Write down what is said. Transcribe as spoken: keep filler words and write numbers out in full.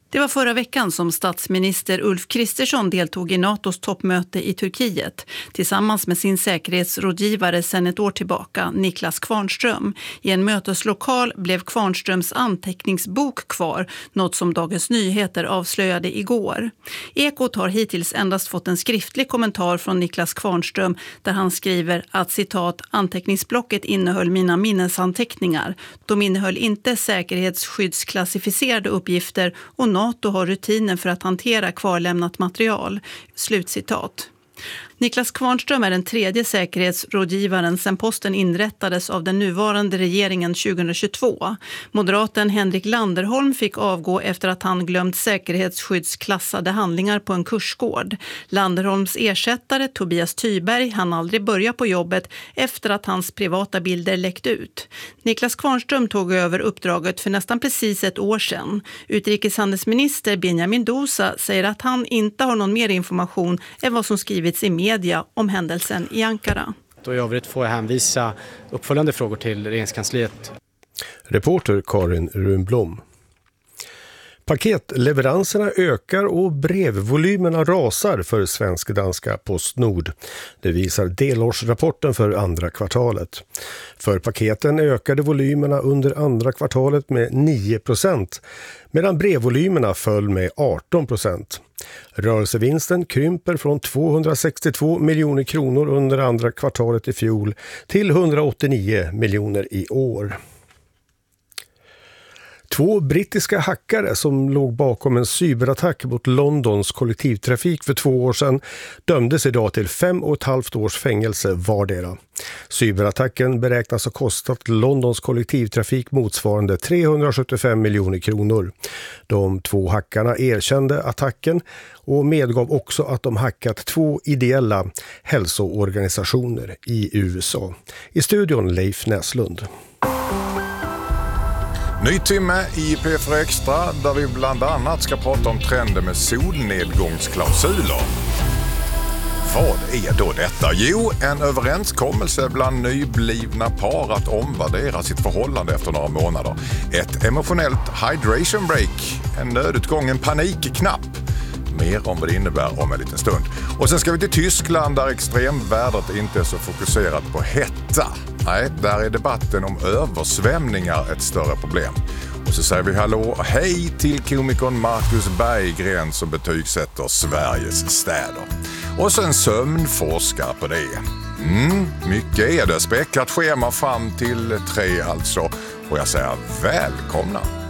Det var förra veckan som statsminister Ulf Kristersson deltog i NATOs toppmöte i Turkiet tillsammans med sin säkerhetsrådgivare sedan ett år tillbaka, Niklas Kvarnström. I en möteslokal blev Kvarnströms anteckningsbok kvar, något som Dagens Nyheter avslöjade igår. Ekot har hittills endast fått en skriftlig kommentar från Niklas Kvarnström där han skriver att citat anteckningsblocket innehöll mina minnesanteckningar. De innehöll inte säkerhetsskyddsklassificerade uppgifter och NATO har rutiner för att hantera kvarlämnat material. Slutcitat. Niklas Kvarnström är den tredje säkerhetsrådgivaren sedan posten inrättades av den nuvarande regeringen tjugohundratjugotvå. Moderaten Henrik Landerholm fick avgå efter att han glömt säkerhetsskyddsklassade handlingar på en kursgård. Landerholms ersättare Tobias Tyberg hann aldrig börja på jobbet efter att hans privata bilder läckt ut. Niklas Kvarnström tog över uppdraget för nästan precis ett år sedan. Utrikeshandelsminister Benjamin Dosa säger att han inte har någon mer information än vad som skrivits i media om händelsen i Ankara. Och i övrigt får jag hänvisa uppföljande frågor till regeringskansliet. Reporter Karin Runblom. Paketleveranserna ökar och brevvolymerna rasar för svensk-danska Postnord. Det visar delårsrapporten för andra kvartalet. För paketen ökade volymerna under andra kvartalet med nio procent medan brevvolymerna föll med arton procent. Rörelsevinsten krymper från tvåhundrasextiotvå miljoner kronor under andra kvartalet i fjol till hundraåttionio miljoner i år. Två brittiska hackare som låg bakom en cyberattack mot Londons kollektivtrafik för två år sedan dömdes idag till fem och ett halvt års fängelse vardera. Cyberattacken beräknas ha kostat Londons kollektivtrafik motsvarande trehundrasjuttiofem miljoner kronor. De två hackarna erkände attacken och medgav också att de hackat två ideella hälsoorganisationer i U S A. I studion Leif Näslund. Ny timme i P fyra Extra där vi bland annat ska prata om trenden med solnedgångsklausuler. Vad är då detta? Jo, en överenskommelse bland nyblivna par att omvärdera sitt förhållande efter några månader. Ett emotionellt hydration break, en nödutgången panikknapp. Mer om vad det innebär om en liten stund. Och sen ska vi till Tyskland där extremvädret inte är så fokuserat på hetta. Nej, där är debatten om översvämningar ett större problem. Och så säger vi hallå och hej till komikern Marcus Berggren som betygsätter Sveriges städer. Och sen sömnforskare på det. Mm, mycket är det. Späckat schema fram till tre alltså. Och jag säger välkomna.